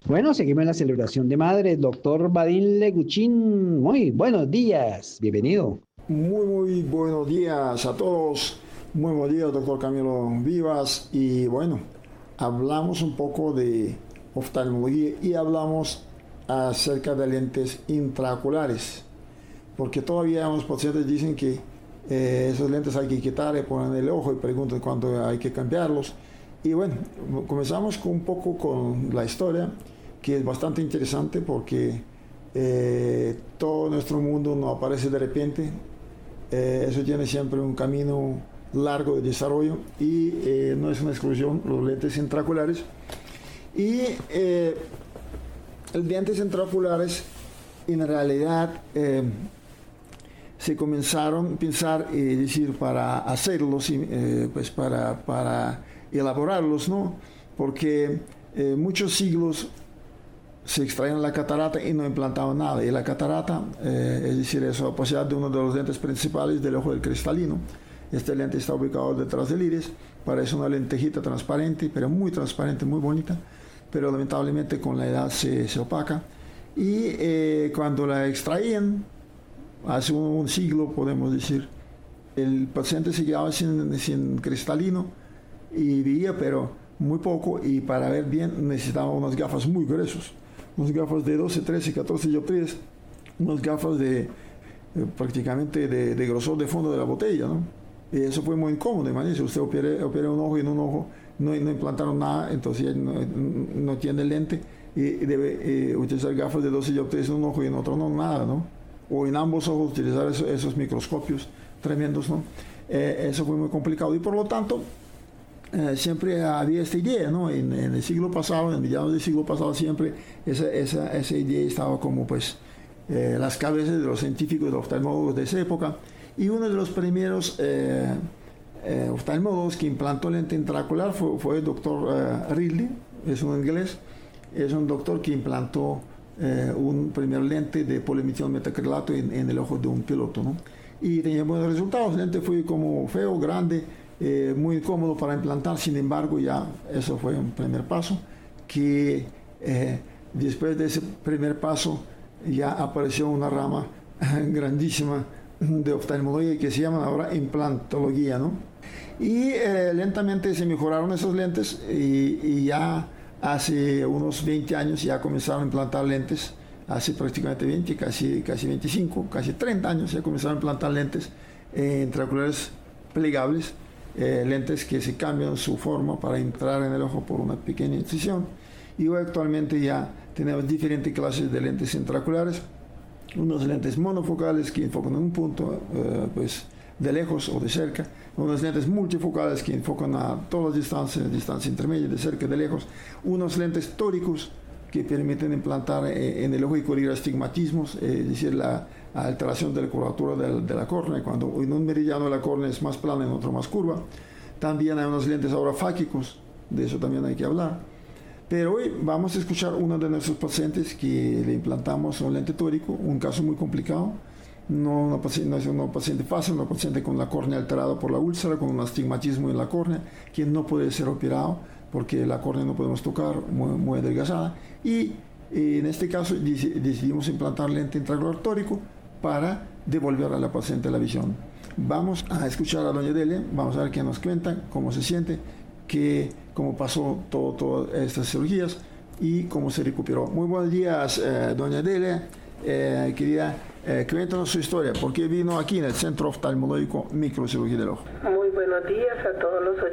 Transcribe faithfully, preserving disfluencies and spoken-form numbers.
Bueno, seguimos en la celebración de madres. Doctor Badín Leguchín, muy buenos días. Bienvenido. Muy, muy buenos días a todos. Muy buenos días, doctor Camilo Vivas. Y bueno, hablamos un poco de oftalmología y hablamos acerca de lentes intraoculares. Porque todavía los pacientes dicen que eh, esos lentes hay que quitar y poner en el ojo y preguntan cuándo hay que cambiarlos. Y bueno, comenzamos con un poco con la historia, que es bastante interesante porque eh, todo nuestro mundo no aparece de repente. Eh, eso tiene siempre un camino largo de desarrollo y eh, no es una exclusión los lentes intraoculares. Y eh, los lentes intraoculares en realidad eh, se comenzaron a pensar, es decir, para hacerlos, eh, pues para, para elaborarlos, ¿no? Porque eh, muchos siglos se extraían la catarata y no implantaban nada. Y la catarata, eh, es decir, es la opacidad de uno de los lentes principales del ojo del cristalino. Este lente está ubicado detrás del iris, parece una lentejita transparente, pero muy transparente, muy bonita, pero lamentablemente con la edad se, se opaca. Y eh, cuando la extraían, hace un, un siglo podemos decir, el paciente se quedaba sin, sin cristalino y veía, pero muy poco, y para ver bien necesitaba unas gafas muy gruesas, unas gafas de doce, trece, catorce dioptrías, unas gafas de eh, prácticamente de, de grosor de fondo de la botella, ¿no? Y eso fue muy incómodo, imagínese, usted opera, opera un ojo y en un ojo no, no implantaron nada, entonces ya no, no tiene lente y debe eh, utilizar gafas de doce dioptrías en un ojo y en otro no, nada, ¿no? O en ambos ojos utilizar eso, esos microscopios tremendos, ¿no? Eh, eso fue muy complicado y por lo tanto Eh, siempre había esta idea, ¿no? En, en el siglo pasado, en mediados del siglo pasado, siempre esa, esa, esa idea estaba como, pues, eh, las cabezas de los científicos, de los oftalmólogos de esa época. Y uno de los primeros eh, eh, oftalmólogos que implantó lente intraocular fue, fue el doctor eh, Ridley, es un inglés, es un doctor que implantó eh, un primer lente de polimetil metacrilato en, en el ojo de un piloto, ¿no? Y tenía buenos resultados. El lente fue como feo, grande, Eh, muy cómodo para implantar. Sin embargo, ya eso fue un primer paso, que eh, después de ese primer paso ya apareció una rama grandísima de oftalmología que se llama ahora implantología, ¿no? Y eh, lentamente se mejoraron esos lentes y, y ya hace unos veinte años ya comenzaron a implantar lentes, hace prácticamente veinte, casi, casi veinticinco, casi treinta años ya comenzaron a implantar lentes eh, intraoculares plegables. Eh, lentes que se cambian su forma para entrar en el ojo por una pequeña incisión. Y hoy actualmente ya tenemos diferentes clases de lentes intraoculares, unos lentes monofocales que enfocan en un punto, eh, pues de lejos o de cerca, unos lentes multifocales que enfocan a todas las distancias, distancia intermedia, de cerca y de lejos, unos lentes tóricos que permiten implantar eh, en el ojo y corregir astigmatismos, eh, es decir, la alteración de la curvatura de, de la córnea, cuando en un meridiano la córnea es más plana, en otro más curva. También hay unos lentes ahora fáquicos, de eso también hay que hablar. Pero hoy vamos a escuchar uno de nuestros pacientes que le implantamos un lente tórico, un caso muy complicado, no, una paciente, no es una paciente fácil, una paciente con la córnea alterada por la úlcera, con un astigmatismo en la córnea, que no puede ser operado porque la córnea no podemos tocar, muy, muy adelgazada, y en este caso decidimos implantar lente intraocular tórico para devolver a la paciente la visión. Vamos a escuchar a doña Delia, vamos a ver qué nos cuenta, cómo se siente, qué, cómo pasó todo, todas estas cirugías y cómo se recuperó. Muy buenos días, eh, doña Delia. Eh, quería eh, cuéntanos su historia, por qué vino aquí en el Centro Oftalmológico Microcirugía del Ojo. Muy buenos días a todos los